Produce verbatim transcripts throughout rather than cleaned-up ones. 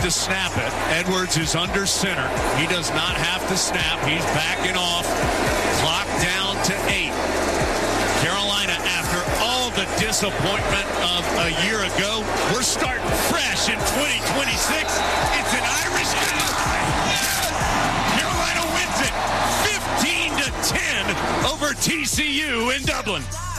to snap it. Edwards is under center. He does not have to snap. He's backing off. Clock down to eight. Carolina, after all the disappointment of a year ago, we're starting fresh in twenty twenty-six. It's an Irish game. Carolina wins it fifteen to ten over T C U in Dublin.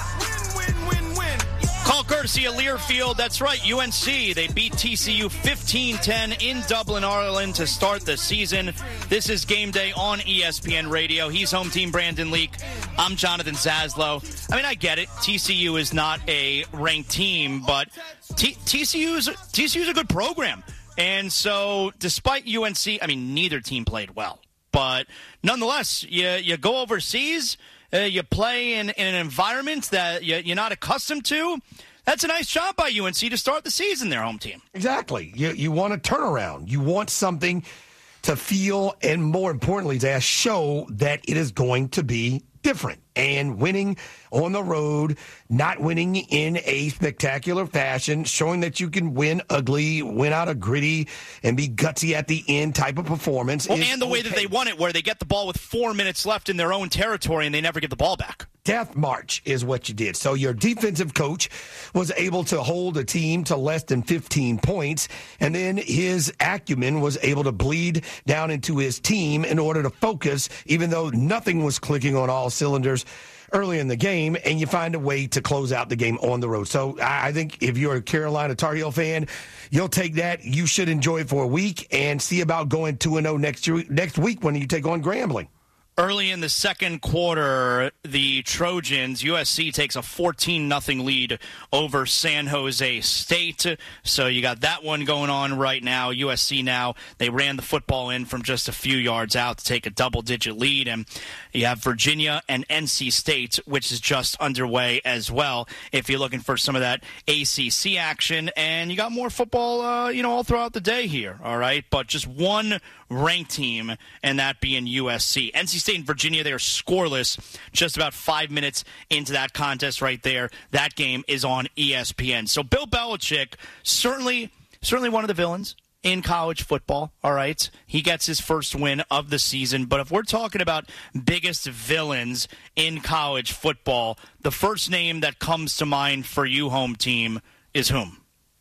Call courtesy of Learfield. That's right, U N C. They beat T C U fifteen ten in Dublin, Ireland to start the season. This is Game Day on E S P N Radio. He's home team Brandon Leak. I'm Jonathan Zaslow. I mean, I get it. T C U is not a ranked team, but T- TCU's, TCU's a good program. And so despite U N C, I mean, neither team played well. But nonetheless, you, you go overseas, uh, you play in, in an environment that you, you're not accustomed to. That's a nice job by U N C to start the season, their home team. Exactly. You, you want a turnaround. You want something to feel, and more importantly, to show that it is going to be different. And winning on the road, not winning in a spectacular fashion, showing that you can win ugly, win out of gritty, and be gutsy at the end type of performance. Well, and the okay. way that they won it, where they get the ball with four minutes left in their own territory and they never get the ball back. Death march is what you did. So your defensive coach was able to hold a team to less than fifteen points, and then his acumen was able to bleed down into his team in order to focus, even though nothing was clicking on all cylinders early in the game, and you find a way to close out the game on the road. So I think if you're a Carolina Tar Heel fan, you'll take that. You should enjoy it for a week and see about going two and oh next year, next week when you take on Grambling. Early in the second quarter, the Trojans, U S C takes a fourteen nothing lead over San Jose State. So you got that one going on right now. U S C now, they ran the football in from just a few yards out to take a double-digit lead. And you have Virginia and N C State, which is just underway as well, if you're looking for some of that A C C action. And you got more football, uh, you know, all throughout the day here, all right? But just one ranked team, and that being U S C. N C State and Virginia, they are scoreless just about five minutes into that contest right there. That game is on E S P N. So Bill Belichick, certainly, certainly one of the villains in college football, all right? He gets his first win of the season. But if we're talking about biggest villains in college football, the first name that comes to mind for you, home team, is whom?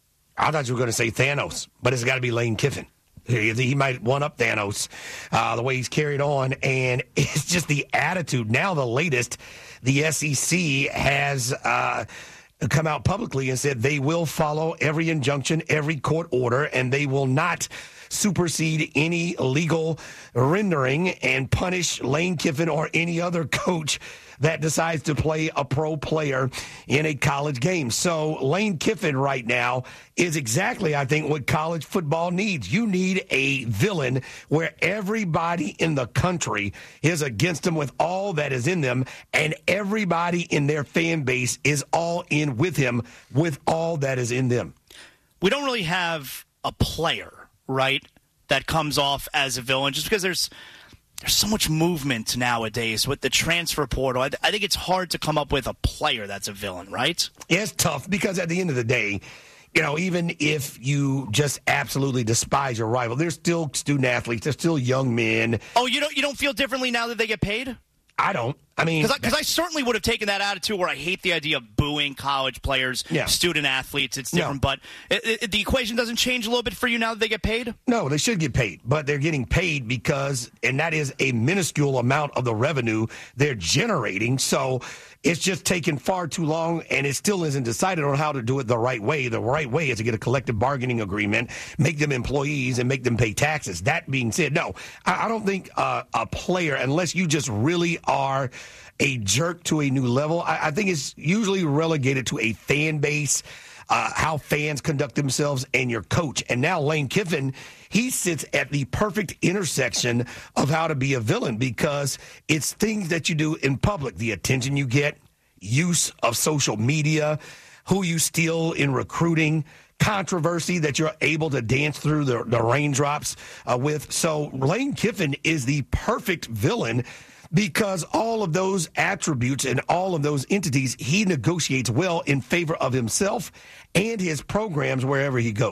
I thought you were going to say Thanos, but it's got to be Lane Kiffin. He, he might one-up Thanos, uh, the way he's carried on, and it's just the attitude. Now the latest, the S E C has uh, come out publicly and said they will follow every injunction, every court order, and they will not supersede any legal rendering and punish Lane Kiffin or any other coach that decides to play a pro player in a college game. So Lane Kiffin right now is exactly, I think, what college football needs. You need a villain where everybody in the country is against him with all that is in them, and everybody in their fan base is all in with him with all that is in them. We don't really have a player, right, that comes off as a villain just because there's There's so much movement nowadays with the transfer portal. I, th- I think it's hard to come up with a player that's a villain, right? Yeah, it's tough because at the end of the day, you know, even if you just absolutely despise your rival, they're still student athletes. They're still young men. Oh, you don't you don't feel differently now that they get paid? I don't. I mean, because I, I certainly would have taken that attitude where I hate the idea of booing college players, yeah. student athletes. It's different, no. but it, it, the equation doesn't change a little bit for you now that they get paid? No, they should get paid, but they're getting paid because, and that is a minuscule amount of the revenue they're generating. So it's just taken far too long, and it still isn't decided on how to do it the right way. The right way is to get a collective bargaining agreement, make them employees, and make them pay taxes. That being said, no, I, I don't think uh, a player, unless you just really are a jerk to a new level, I, I think it's usually relegated to a fan base, uh, how fans conduct themselves, and your coach. And now Lane Kiffin, he sits at the perfect intersection of how to be a villain because it's things that you do in public, the attention you get, use of social media, who you steal in recruiting, controversy that you're able to dance through the, the raindrops uh, with. So Lane Kiffin is the perfect villain because all of those attributes and all of those entities, he negotiates well in favor of himself and his programs wherever he goes.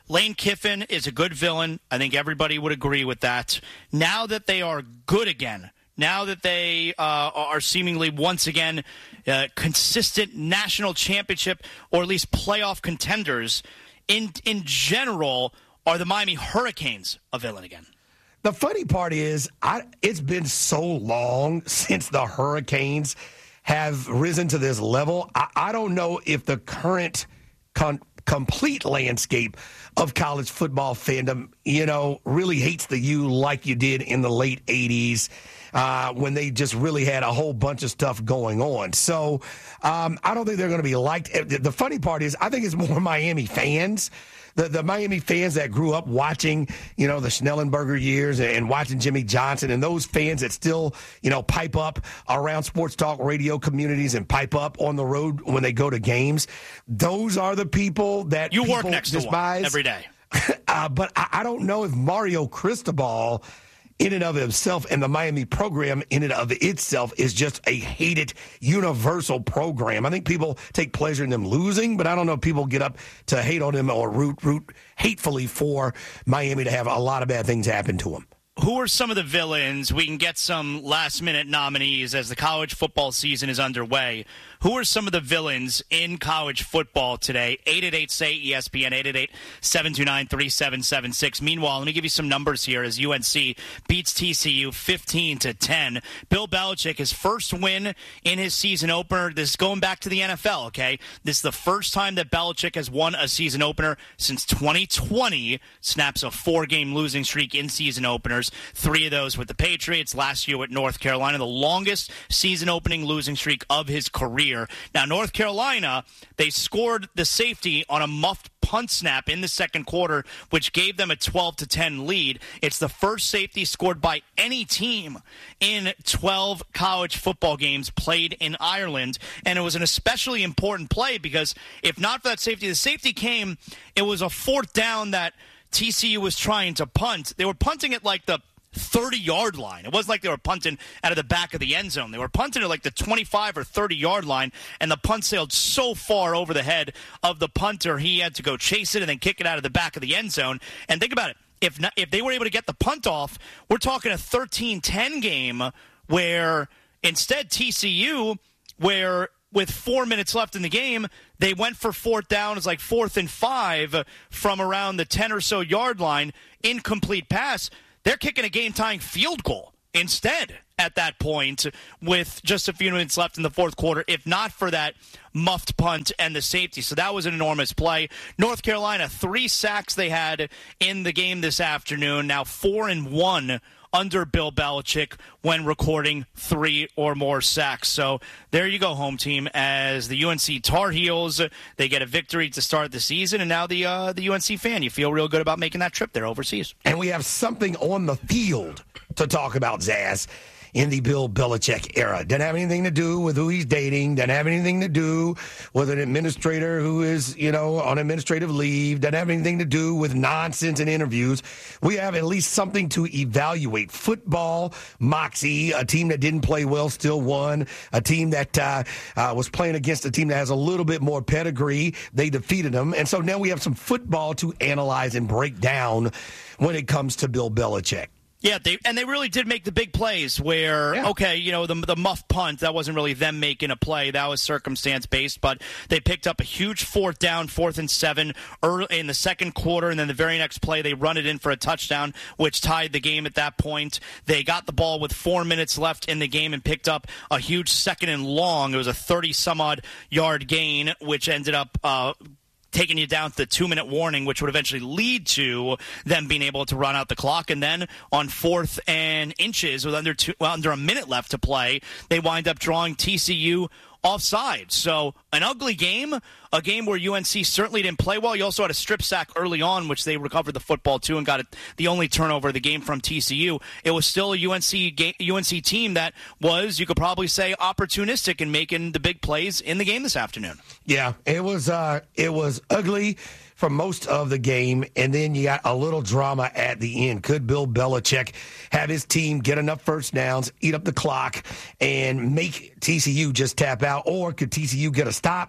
Lane Kiffin is a good villain. I think everybody would agree with that. Now that they are good again, now that they uh, are seemingly once again uh, consistent national championship or at least playoff contenders, in in general, are the Miami Hurricanes a villain again? The funny part is, I, it's been so long since the Hurricanes have risen to this level. I, I don't know if the current con- complete landscape of college football fandom, you know, really hates the U like you did in the late eighties uh, when they just really had a whole bunch of stuff going on. So um, I don't think they're going to be liked. The funny part is, I think it's more Miami fans. The, the Miami fans that grew up watching, you know, the Schnellenberger years and watching Jimmy Johnson, and those fans that still, you know, pipe up around sports talk radio communities and pipe up on the road when they go to games, those are the people that you people work next despise. to one every day. uh, but I, I don't know if Mario Cristobal, in and of himself, and the Miami program in and of itself is just a hated universal program. I think people take pleasure in them losing, but I don't know if people get up to hate on them or root root hatefully for Miami to have a lot of bad things happen to them. Who are some of the villains? We can get some last-minute nominees as the college football season is underway. Who are some of the villains in college football today? eight eight eight, S A Y, E S P N, eight eight eight, seven two nine, three seven seven six. Meanwhile, let me give you some numbers here as U N C beats T C U fifteen to ten. Bill Belichick, his first win in his season opener. This is going back to the N F L, okay? This is the first time that Belichick has won a season opener since twenty twenty. Snaps a four-game losing streak in season openers. Three of those with the Patriots, last year with North Carolina, the longest season-opening losing streak of his career. Now, North Carolina, they scored the safety on a muffed punt snap in the second quarter, which gave them a twelve to ten lead. It's the first safety scored by any team in twelve college football games played in Ireland, and it was an especially important play because if not for that safety, the safety came, it was a fourth down that T C U was trying to punt. They were punting at like the thirty-yard line. It wasn't like they were punting out of the back of the end zone. They were punting at like the twenty-five or thirty-yard line, and the punt sailed so far over the head of the punter, he had to go chase it and then kick it out of the back of the end zone. And think about it. If not, if they were able to get the punt off, we're talking a thirteen ten game where instead T C U, where with four minutes left in the game, they went for fourth down. It's like fourth and five from around the ten or so yard line. Incomplete pass. They're kicking a game-tying field goal instead at that point with just a few minutes left in the fourth quarter, if not for that muffed punt and the safety. So that was an enormous play. North Carolina, three sacks they had in the game this afternoon. Now four and one under Bill Belichick when recording three or more sacks. So there you go, home team, as the U N C Tar Heels, they get a victory to start the season, and now the uh, the U N C fan, you feel real good about making that trip there overseas. And we have something on the field to talk about, Zaz, in the Bill Belichick era. Doesn't have anything to do with who he's dating. Doesn't have anything to do with an administrator who is, you know, on administrative leave. Doesn't have anything to do with nonsense in interviews. We have at least something to evaluate. Football, Moxie, a team that didn't play well, still won. A team that uh, uh, was playing against a team that has a little bit more pedigree. They defeated them. And so now we have some football to analyze and break down when it comes to Bill Belichick. Yeah, they and they really did make the big plays where, yeah. okay, you know, the the muff punt, that wasn't really them making a play. That was circumstance-based, but they picked up a huge fourth down, fourth and seven early in the second quarter, and then the very next play, they run it in for a touchdown, which tied the game at that point. They got the ball with four minutes left in the game and picked up a huge second and long. It was a thirty-some-odd yard gain, which ended up uh taking you down to the two-minute warning, which would eventually lead to them being able to run out the clock. And then on fourth and inches, with under two, well, under a minute left to play, they wind up drawing T C U offside. So an ugly game, a game where U N C certainly didn't play well. You also had a strip sack early on, which they recovered the football to and got it, the only turnover of the game from T C U. It was still a U N C game, U N C team that was, you could probably say, opportunistic in making the big plays in the game this afternoon. Yeah, it was uh, it was ugly for most of the game, and then you got a little drama at the end. Could Bill Belichick have his team get enough first downs, eat up the clock, and make T C U just tap out, or could T C U get a stop,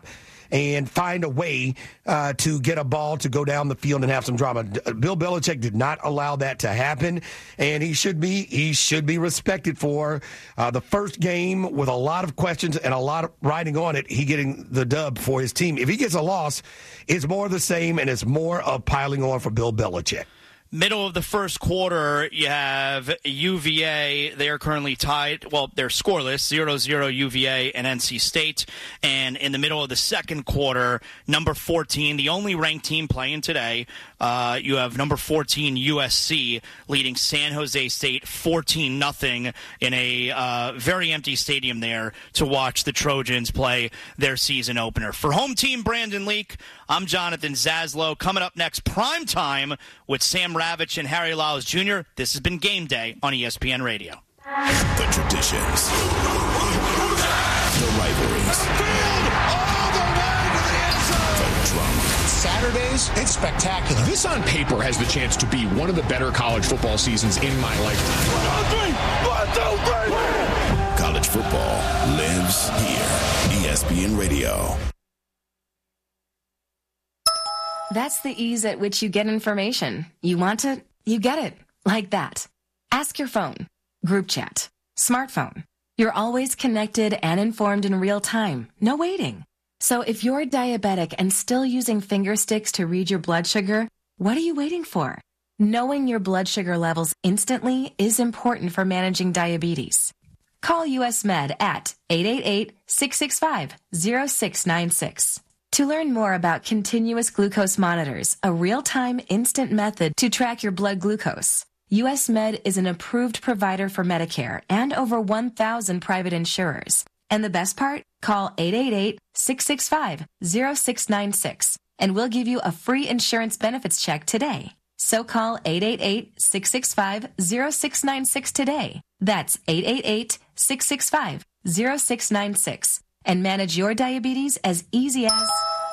and find a way uh, to get a ball to go down the field and have some drama. Bill Belichick did not allow that to happen, and he should be he should be respected for uh, the first game with a lot of questions and a lot of riding on it. He getting the dub for his team. If he gets a loss, it's more of the same, and it's more of piling on for Bill Belichick. Middle of the first quarter, you have U V A. They are currently tied. Well, they're scoreless, zero to zero U V A and N C State. And in the middle of the second quarter, number fourteen, the only ranked team playing today, uh, you have number fourteen U S C leading San Jose State fourteen nothing in a uh, very empty stadium there to watch the Trojans play their season opener. For home team Brandon Leak, I'm Jonathan Zaslow. Coming up next, prime time with Sam Ravitch and Harry Lyles Junior This has been Game Day on E S P N Radio. The traditions, the rivalries, the drama. Saturdays, it's spectacular. This on paper has the chance to be one of the better college football seasons in my lifetime. One, two, three. One, two, three. College football lives here. E S P N Radio. That's the ease at which you get information. You want it, you get it. Like that. Ask your phone. Group chat. Smartphone. You're always connected and informed in real time. No waiting. So if you're diabetic and still using finger sticks to read your blood sugar, what are you waiting for? Knowing your blood sugar levels instantly is important for managing diabetes. Call U S Med at eight eight eight, six six five, zero six nine six. To learn more about continuous glucose monitors, a real-time instant method to track your blood glucose, U S Med is an approved provider for Medicare and over one thousand private insurers. And the best part? Call eight eight eight, six six five, zero six nine six and we'll give you a free insurance benefits check today. So call eight eight eight, six six five, zero six nine six today. That's eight eight eight, six six five, zero six nine six. And manage your diabetes as easy as...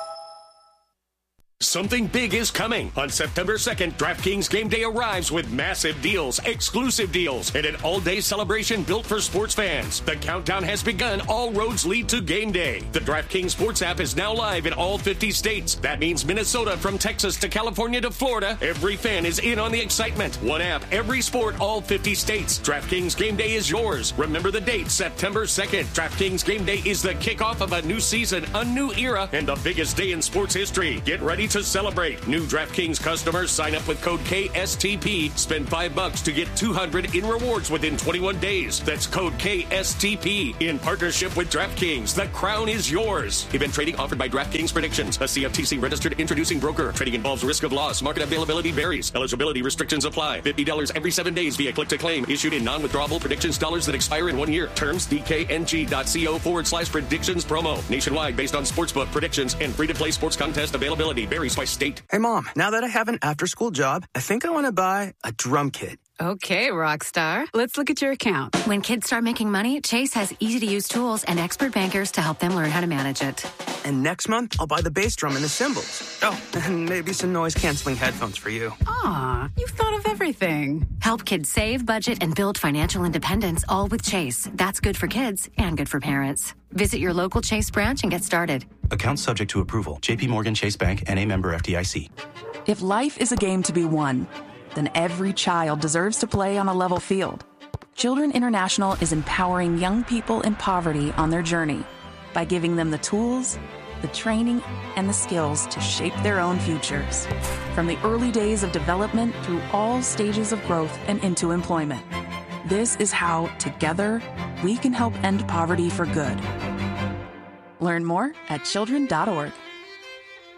Something big is coming. On September second, DraftKings Game Day arrives with massive deals, exclusive deals, and an all-day celebration built for sports fans. The countdown has begun. All roads lead to Game Day. The DraftKings Sports app is now live in all fifty states. That means Minnesota, from Texas to California to Florida. Every fan is in on the excitement. One app, every sport, all fifty states. DraftKings Game Day is yours. Remember the date, September second. DraftKings Game Day is the kickoff of a new season, a new era, and the biggest day in sports history. Get ready to celebrate. New DraftKings customers sign up with code K S T P. Spend five bucks to get two hundred in rewards within twenty-one days. That's code K S T P. In partnership with DraftKings, the crown is yours. Event trading offered by DraftKings Predictions, a C F T C registered introducing broker. Trading involves risk of loss. Market availability varies. Eligibility restrictions apply. fifty dollars every seven days via click to claim. Issued in non-withdrawable predictions dollars that expire in one year. Terms D K N G dot co forward slash predictions promo. Nationwide based on sportsbook predictions and free-to-play sports contest availability varies by state. Hey, Mom, now that I have an after-school job, I think I want to buy a drum kit. Okay, Rockstar. Let's look at your account. When kids start making money, Chase has easy-to-use tools and expert bankers to help them learn how to manage it. And next month, I'll buy the bass drum and the cymbals. Oh, and maybe some noise-canceling headphones for you. Aw, you've thought of everything. Help kids save, budget, and build financial independence, all with Chase. That's good for kids and good for parents. Visit your local Chase branch and get started. Account subject to approval. J P Morgan Chase Bank, N A member F D I C. If life is a game to be won, then every child deserves to play on a level field. Children International is empowering young people in poverty on their journey by giving them the tools, the training, and the skills to shape their own futures. From the early days of development through all stages of growth and into employment. This is how, together, we can help end poverty for good. Learn more at children dot org.